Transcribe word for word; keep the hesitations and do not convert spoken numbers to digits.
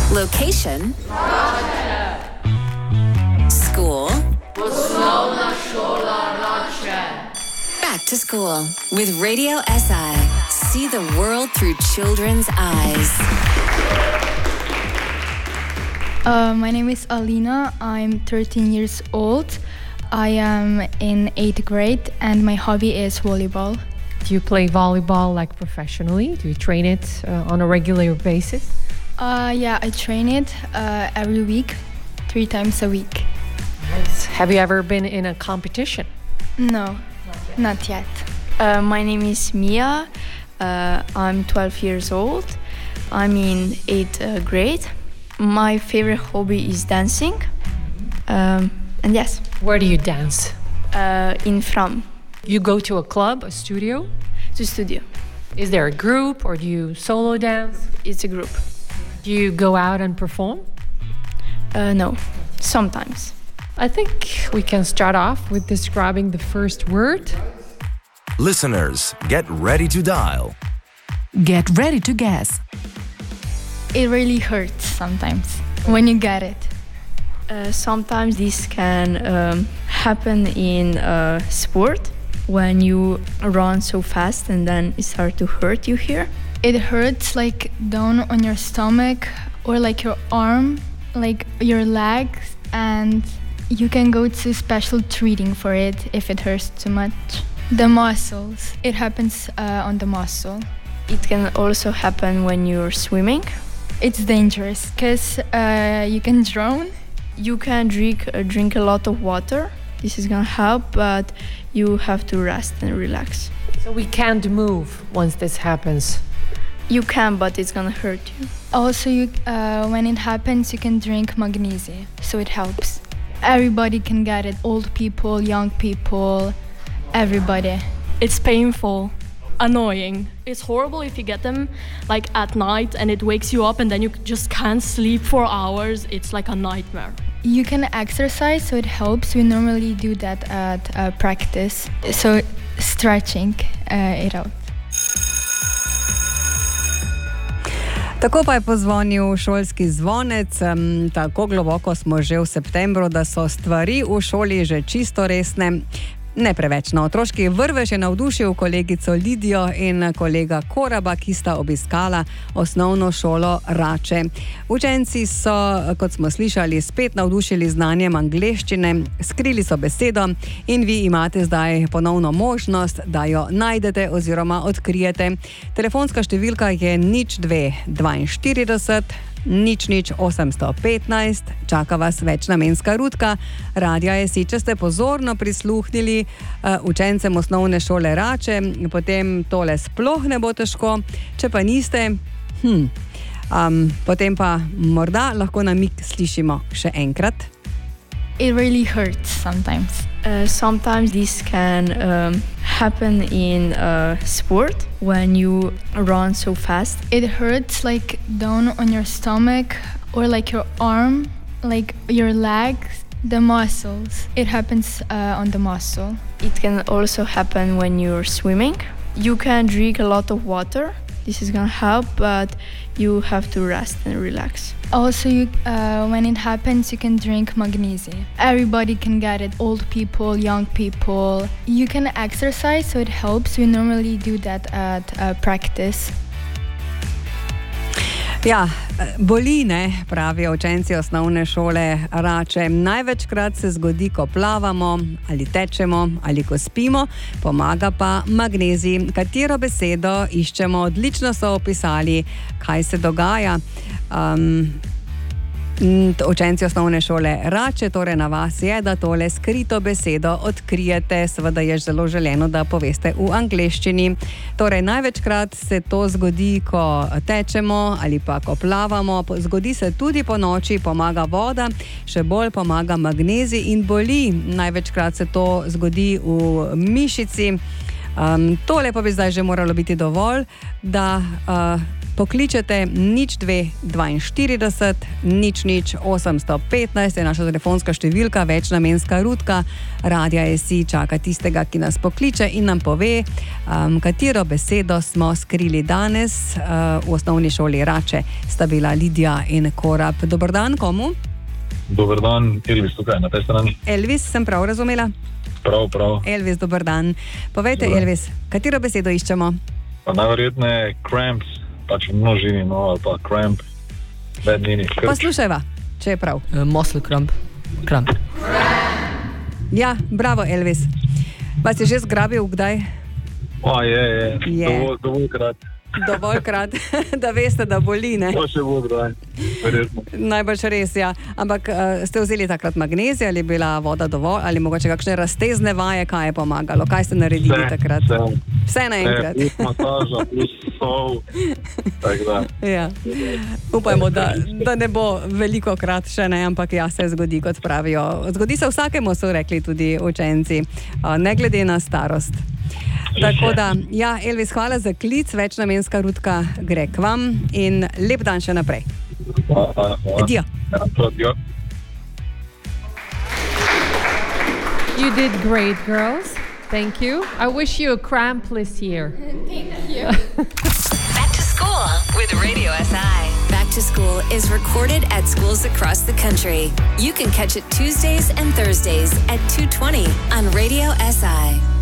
Location. School. Osnovna šola Rače. Back to school with Radio S I. See the world through children's eyes. Uh, my name is Alina. I'm thirteen years old. I am in eighth grade and my hobby is volleyball. Do you play volleyball like professionally? Do you train it uh, on a regular basis? Uh, yeah, I train it uh, every week, three times a week. Nice. Have you ever been in a competition? No, not yet. Uh, my name is Mia. Uh, I'm twelve years old. I'm in eighth uh, grade. My favorite hobby is dancing. Um, and yes. Where do you dance? Uh, in Fram. You go to a club, a studio? To studio. Is there a group or do you solo dance? It's a group. Do you go out and perform? Uh, no, sometimes. I think we can start off with describing the first word. Listeners, get ready to dial. Get ready to guess. It really hurts sometimes when you get it. Uh, sometimes this can um, happen in uh, sport when you run so fast and then it starts to hurt you here. It hurts like down on your stomach or like your arm, like your legs, and you can go to special treating for it if it hurts too much. The muscles. It happens uh, on the muscle. It can also happen when you're swimming. It's dangerous because uh, you can drown. You can drink uh, drink a lot of water. This is gonna help, but you have to rest and relax. So we can't move once this happens. You can, but it's gonna hurt you. Also, you, uh, when it happens, you can drink magnesium, so it helps. Everybody can get it. Old people, young people, everybody. It's painful, annoying. It's horrible if you get them like at night and it wakes you up and then you just can't sleep for hours. It's like a nightmare. You can exercise, so it helps. We normally do that at uh, practice. So stretching uh, it out. Tako pa je pozvonil šolski zvonec. Tako globoko smo že v septembru, da so stvari v šoli že čisto resne. Ne preveč. No, otroški vrvež je navdušil kolegico Lidijo in kolega Koraba, ki sta obiskala osnovno šolo Rače. Učenci so, kot smo slišali, spet navdušili znanjem angleščine, skrili so besedo in vi imate zdaj ponovno možnost, da jo najdete oziroma odkrijete. Telefonska številka je nič dve dvainštirideset nič nič osemsto petnajst. Čaka vas večnamenska rutka. Radija je si, če ste pozorno prisluhnili uh, učencem osnovne šole Rače, potem tole sploh ne bo težko. Če pa niste, hm, um, potem pa morda lahko namig slišimo še enkrat. It really hurts sometimes. Uh, sometimes this can um, happen in uh, sport when you run so fast. It hurts like down on your stomach or like your arm, like your legs, the muscles. It happens uh, on the muscle. It can also happen when you're swimming. You can drink a lot of water. This is gonna help, but you have to rest and relax. Also, you, uh, when it happens, you can drink magnesium. Everybody can get it. Old people, young people. You can exercise, so it helps. We normally do that at uh, practice. Ja, boli, ne, pravijo učenci osnovne šole Rače. Največkrat se zgodi, ko plavamo, ali tečemo, ali ko spimo, pomaga pa magnezij. Katero besedo iščemo, odlično so opisali, kaj se dogaja. Um, Učenci osnovne šole Rače, torej na vas je, da tole skrito besedo odkrijete. Seveda je zelo želeno, da poveste v angleščini. Torej, največkrat se to zgodi, ko tečemo ali pa ko plavamo. Zgodi se tudi po noči, pomaga voda, še bolj pomaga magnezij in boli. Največkrat se to zgodi v mišici. Um, tole pa bi zdaj že moralo biti dovolj, da uh, pokličete nič dve dvainštirideset, nič nič osemsto petnajst je naša telefonska številka, večnamenska rutka. Radia S I čaka tistega, ki nas pokliče in nam pove, um, katero besedo smo skrili danes. Uh, v osnovni šoli Rače sta bila Lidija in Korab. Dober dan, komu? Dober dan, Elvis tukaj na tej strani. Elvis, sem prav razumela? Prav, prav. Elvis, dober dan. Povejte, dober. Elvis, katero besedo iščemo? Pa najverjetneje cramps, pač v množini, no, ali pa cramp, bednini. Poslušajva, če je prav. Uh, muscle cramp. Cramp. Ja, bravo, Elvis. Pa si že zgrabil kdaj? O, je, je. Je. Dovolj, dovoljkrat. Dovoljkrat, da veste, da boli, ne? To še bo kdaj, verjetno. Najbolj res, ja. Ampak uh, ste vzeli takrat magnezij, ali je bila voda dovolj, ali mogoče kakšne raztezne vaje, kaj je pomagalo? Kaj ste naredili vse, takrat? Vse, vse naenkrat. Plus masaža, plus sol. Tak da. Ja. Upajmo, da, da ne bo veliko krat še ne, ampak ja, se zgodi, kot pravijo. Zgodi se vsakemu, so rekli tudi učenci, uh, ne glede na starost. Tako da, ja, Elvis, hvala za klic, večnamenska rutka gre k vam in lep dan še naprej. Adijo. You did great, girls. Thank you. I wish you a crampless year. Thank you. Back to School with Radio S I. Back to School is recorded at schools across the country. You can catch it Tuesdays and Thursdays at two twenty on Radio S I.